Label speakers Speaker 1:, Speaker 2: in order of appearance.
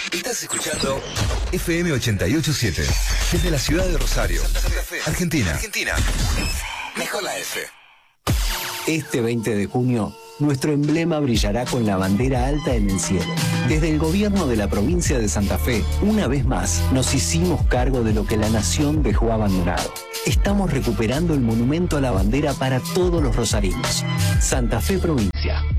Speaker 1: Estás escuchando FM 887 desde la ciudad de Rosario, Santa Fe, Argentina. Mejor la F.
Speaker 2: Este 20 de junio, nuestro emblema brillará con la bandera alta en el cielo. Desde el gobierno de la provincia de Santa Fe, una vez más, nos hicimos cargo de lo que la nación dejó abandonado. Estamos recuperando el monumento a la bandera para todos los rosarinos. Santa Fe Provincia.